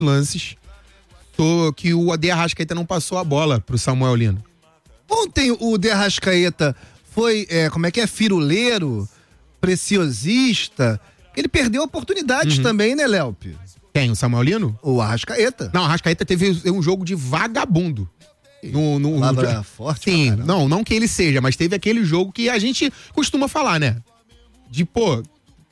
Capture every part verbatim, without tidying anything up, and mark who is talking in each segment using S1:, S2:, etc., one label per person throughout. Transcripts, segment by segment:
S1: lances tô, que o De Arrascaeta não passou a bola pro Samuel Lino.
S2: Ontem o De Arrascaeta foi, é, como é que é, firuleiro, preciosista. Ele perdeu oportunidades uhum. também, né, Léope?
S1: Quem? O Samuel Lino?
S2: O Arrascaeta.
S1: Não, o Arrascaeta teve um jogo de vagabundo. No, no,
S2: Palavra
S1: no...
S2: forte.
S1: Sim, não, não que ele seja, mas teve aquele jogo que a gente costuma falar, né? De, pô,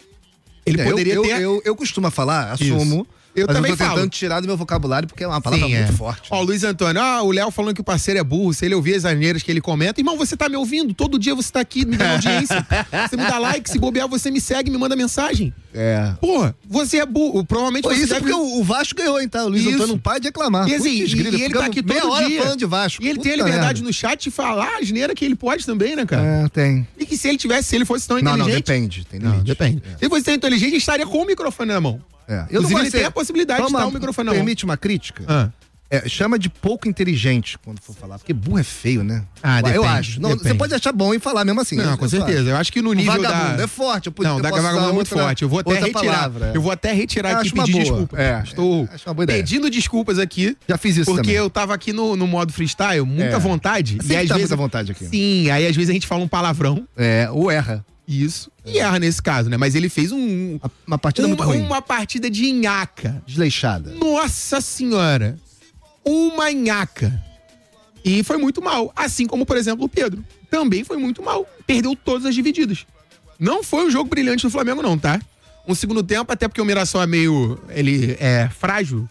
S1: ele
S2: é,
S1: poderia
S2: eu,
S1: ter...
S2: Eu, eu, eu costumo falar, assumo...
S1: Isso. Eu
S2: Mas
S1: também
S2: eu tô
S1: falo.
S2: tentando tirar do meu vocabulário porque é uma palavra
S1: Sim,
S2: muito
S1: é.
S2: forte.
S1: Ó, o Luiz Antônio, ah, o Léo falando que o parceiro é burro, se ele ouvir as asneiras que ele comenta. Irmão, você tá me ouvindo? Todo dia você tá aqui me dando audiência. Você me dá like, se bobear, você me segue, me manda mensagem.
S2: É.
S1: Porra, você é burro. Provavelmente
S2: Pô,
S1: você
S2: isso
S1: deve...
S2: é porque o Vasco ganhou, então. O Luiz
S1: isso.
S2: Antônio não para de reclamar.
S1: E, assim,
S2: Putz,
S1: e,
S2: grilo,
S1: e ele tá aqui todo
S2: meia hora
S1: dia.
S2: falando de Vasco.
S1: E ele
S2: Puta
S1: tem a liberdade
S2: merda.
S1: no chat de falar a asneira que ele pode também, né, cara?
S2: É, tem.
S1: E que se ele tivesse, se ele fosse tão
S2: Não,
S1: inteligente...
S2: não, depende. Tem
S1: Não,
S2: limite.
S1: depende.
S2: É.
S1: Se ele fosse tão inteligente, ele estaria com o microfone na mão.
S2: É. Eu não
S1: Inclusive,
S2: vou
S1: ele
S2: ser...
S1: tem a possibilidade
S2: Toma,
S1: de estar o microfone na mão.
S2: Permite uma crítica?
S1: Ah.
S2: É, chama de pouco inteligente quando for falar, porque burro é feio, né?
S1: Ah,
S2: eu
S1: depende,
S2: acho. Não, você pode achar bom e falar mesmo assim.
S1: Não,
S2: eu,
S1: com
S2: eu
S1: certeza.
S2: acho.
S1: Eu acho que no nível
S2: vagabundo
S1: da...
S2: é forte. Eu,
S1: não,
S2: eu
S1: da vagabundo é muito
S2: outra,
S1: forte. Eu vou até retirar.
S2: Palavra.
S1: Eu vou até retirar
S2: eu
S1: aqui e pedir
S2: boa.
S1: desculpa.
S2: É,
S1: Estou
S2: acho uma boa ideia.
S1: pedindo desculpas aqui.
S2: Já fiz isso
S1: porque
S2: também.
S1: eu tava aqui no, no modo freestyle, muita
S2: é.
S1: vontade.
S2: Sempre
S1: e às
S2: tá
S1: vezes...
S2: muita vontade aqui.
S1: Sim, aí às vezes a gente fala um palavrão.
S2: É, ou erra.
S1: Isso. E erra nesse caso, né? Mas ele fez um...
S2: Uma partida
S1: uma,
S2: muito ruim.
S1: Uma partida de nhaca.
S2: Desleixada.
S1: Nossa senhora. Uma nhaca. E foi muito mal. Assim como, por exemplo, o Pedro. Também foi muito mal. Perdeu todas as divididas. Não foi um jogo brilhante do Flamengo, não, tá? Um segundo tempo, até porque o Mirassol é meio... Ele é frágil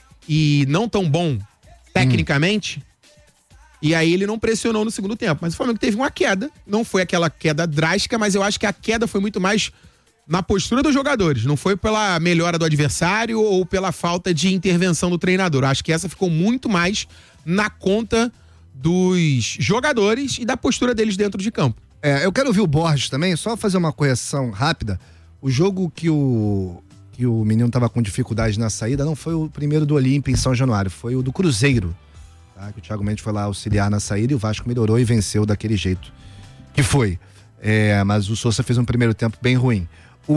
S1: e não tão bom tecnicamente. Hum. E aí ele não pressionou no segundo tempo. Mas o Flamengo teve uma queda. Não foi aquela queda drástica, mas eu acho que a queda foi muito mais na postura dos jogadores. Não foi pela melhora do adversário ou pela falta de intervenção do treinador. Eu acho que essa ficou muito mais na conta dos jogadores e da postura deles dentro de campo.
S2: É, eu quero ouvir o Borges também, só fazer uma correção rápida. O jogo que o, que o menino tava com dificuldade na saída não foi o primeiro do Olímpia em São Januário, foi o do Cruzeiro. Tá? Que o Thiago Mendes foi lá auxiliar na saída e o Vasco melhorou e venceu daquele jeito que foi. É, mas o Sousa fez um primeiro tempo bem ruim.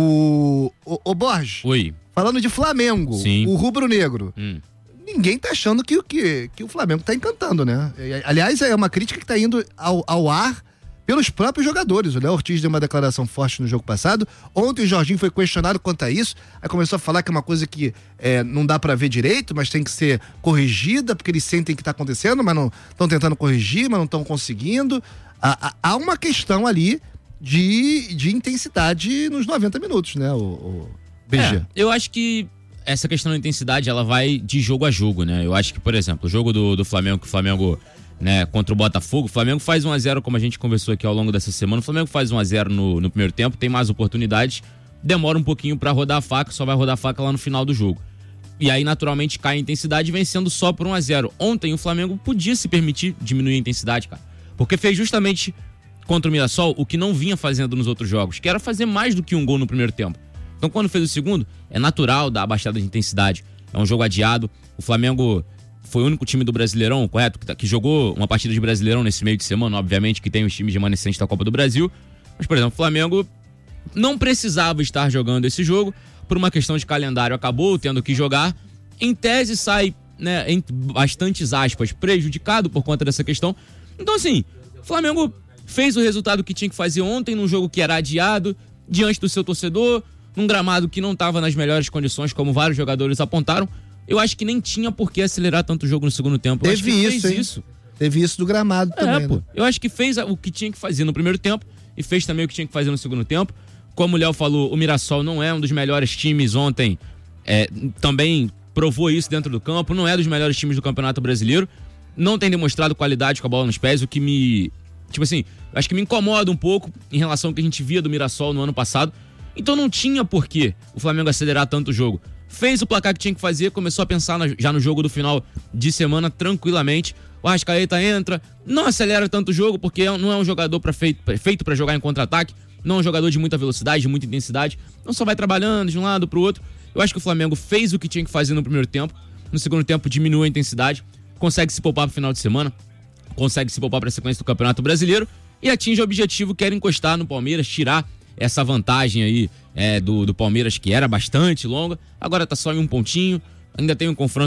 S2: O, o, o Borges,
S3: Oi.
S2: Falando de Flamengo,
S3: Sim.
S2: o rubro-negro,
S3: hum.
S2: ninguém tá achando que, que, que o Flamengo tá encantando, né? Aliás, é uma crítica que tá indo ao, ao ar pelos próprios jogadores. O Léo Ortiz deu uma declaração forte no jogo passado. Ontem o Jorginho foi questionado quanto a isso. Aí começou a falar que é uma coisa que é, não dá pra ver direito, mas tem que ser corrigida, porque eles sentem que tá acontecendo, mas não estão tentando corrigir, mas não estão conseguindo. Há, há uma questão ali de, de intensidade nos noventa minutos, né, o, o B G?
S3: É, eu acho que essa questão da intensidade, ela vai de jogo a jogo, né? Eu acho que, por exemplo, o jogo do, do Flamengo, que o Flamengo... Né, contra o Botafogo, o Flamengo faz um a zero, como a gente conversou aqui ao longo dessa semana. O Flamengo faz um a zero no, no primeiro tempo, tem mais oportunidades, demora um pouquinho pra rodar a faca, só vai rodar a faca lá no final do jogo. E aí, naturalmente, cai a intensidade, vencendo só por um a zero. Ontem, o Flamengo podia se permitir diminuir a intensidade, cara, porque fez justamente contra o Mirassol o que não vinha fazendo nos outros jogos, que era fazer mais do que um gol no primeiro tempo. Então, quando fez o segundo, é natural dar a baixada de intensidade. É um jogo adiado. O Flamengo foi o único time do Brasileirão, correto? Que, que jogou uma partida de Brasileirão nesse meio de semana, obviamente, que tem os times remanescentes da Copa do Brasil. Mas, por exemplo, o Flamengo não precisava estar jogando esse jogo, por uma questão de calendário, acabou tendo que jogar. Em tese, sai, né, em bastantes aspas, prejudicado por conta dessa questão. Então, assim, o Flamengo fez o resultado que tinha que fazer ontem, num jogo que era adiado, diante do seu torcedor, num gramado que não estava nas melhores condições, como vários jogadores apontaram. Eu acho que nem tinha por que acelerar tanto o jogo no segundo tempo. Eu
S2: Teve
S3: acho que
S2: isso,
S3: fez
S2: hein?
S3: isso.
S2: Teve isso do gramado
S3: É,
S2: também,
S3: pô.
S2: né?
S3: Eu acho que fez o que tinha que fazer no primeiro tempo e fez também o que tinha que fazer no segundo tempo. Como o Léo falou, o Mirassol não é um dos melhores times ontem. É, também provou isso dentro do campo. Não é dos melhores times do Campeonato Brasileiro. Não tem demonstrado qualidade com a bola nos pés, o que me... Tipo assim, acho que me incomoda um pouco em relação ao que a gente via do Mirassol no ano passado. Então não tinha por que o Flamengo acelerar tanto o jogo. Fez o placar que tinha que fazer, começou a pensar na, já no jogo do final de semana tranquilamente. O Arrascaeta entra, não acelera tanto o jogo, porque não é um jogador pra feito, feito para jogar em contra-ataque, não é um jogador de muita velocidade, de muita intensidade, então só vai trabalhando de um lado pro outro. Eu acho que o Flamengo fez o que tinha que fazer no primeiro tempo, no segundo tempo diminuiu a intensidade, consegue se poupar pro final de semana, consegue se poupar pra sequência do Campeonato Brasileiro e atinge o objetivo que era encostar no Palmeiras, tirar essa vantagem aí é, do, do Palmeiras, que era bastante longa, agora tá só em um pontinho. ainda tem um confronto